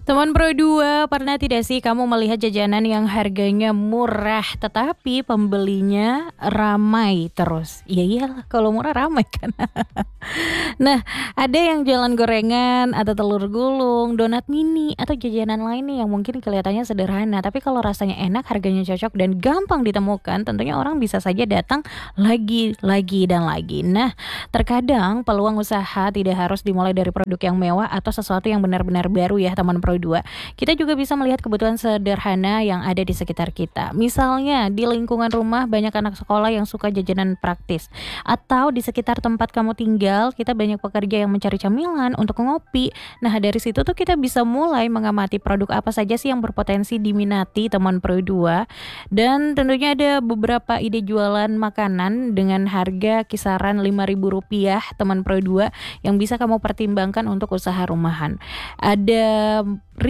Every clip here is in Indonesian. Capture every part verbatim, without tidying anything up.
Teman Pro dua, pernah tidak sih kamu melihat jajanan yang harganya murah tetapi pembelinya ramai terus? Iya iyalah, kalau murah ramai kan. Nah, ada yang jualan gorengan atau telur gulung, donat mini atau jajanan lain nih yang mungkin kelihatannya sederhana, tapi kalau rasanya enak, harganya cocok dan gampang ditemukan, tentunya orang bisa saja datang lagi, lagi dan lagi. Nah, terkadang peluang usaha tidak harus dimulai dari produk yang mewah atau sesuatu yang benar-benar baru ya teman Pro dua. Kita juga bisa melihat kebutuhan sederhana yang ada di sekitar kita. Misalnya di lingkungan rumah banyak anak sekolah yang suka jajanan praktis, atau di sekitar tempat kamu tinggal kita banyak pekerja yang mencari camilan untuk ngopi. Nah, dari situ tuh kita bisa mulai mengamati produk apa saja sih yang berpotensi diminati teman Pro dua, dan tentunya ada beberapa ide jualan makanan dengan harga kisaran lima ribu rupiah teman Pro dua yang bisa kamu pertimbangkan untuk usaha rumahan. Ada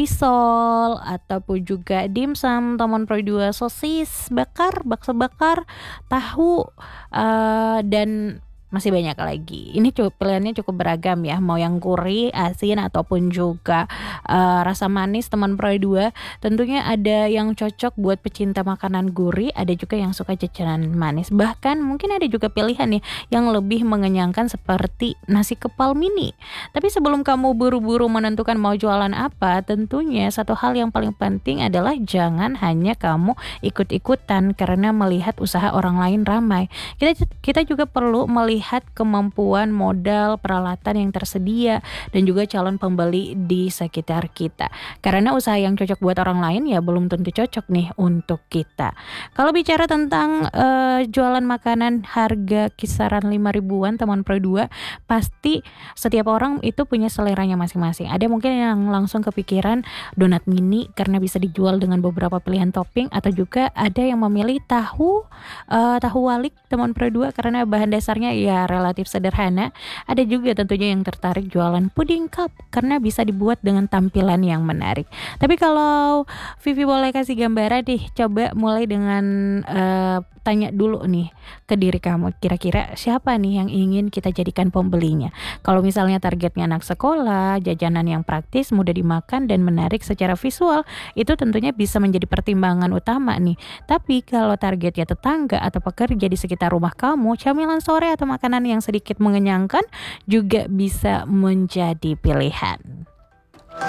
risol ataupun juga dimsum teman Pro dua, sosis bakar, bakso bakar, tahu, uh, dan masih banyak lagi. Ini cukup pilihannya cukup beragam ya, mau yang gurih, asin ataupun juga uh, rasa manis teman Pro dua. Tentunya ada yang cocok buat pecinta makanan gurih, ada juga yang suka jajanan manis. Bahkan mungkin ada juga pilihan nih yang lebih mengenyangkan seperti nasi kepal mini. Tapi sebelum kamu buru-buru menentukan mau jualan apa, tentunya satu hal yang paling penting adalah jangan hanya kamu ikut-ikutan karena melihat usaha orang lain ramai. Kita kita juga perlu melihat lihat kemampuan modal, peralatan yang tersedia, dan juga calon pembeli di sekitar kita. Karena usaha yang cocok buat orang lain ya belum tentu cocok nih untuk kita. Kalau bicara tentang uh, jualan makanan harga kisaran lima ribuan teman Pro dua, pasti setiap orang itu punya seleranya masing-masing. Ada mungkin yang langsung kepikiran donat mini karena bisa dijual dengan beberapa pilihan topping, atau juga ada yang memilih tahu uh, tahu walik teman Pro dua karena bahan dasarnya ya ya relatif sederhana. Ada juga tentunya yang tertarik jualan puding cup karena bisa dibuat dengan tampilan yang menarik. Tapi kalau Vivi boleh kasih gambaran deh, coba mulai dengan uh, tanya dulu nih ke diri kamu, kira-kira siapa nih yang ingin kita jadikan pembelinya. Kalau misalnya targetnya anak sekolah, jajanan yang praktis, mudah dimakan dan menarik secara visual, itu tentunya bisa menjadi pertimbangan utama nih. Tapi kalau targetnya tetangga atau pekerja di sekitar rumah kamu, camilan sore atau makanan yang sedikit mengenyangkan juga bisa menjadi pilihan.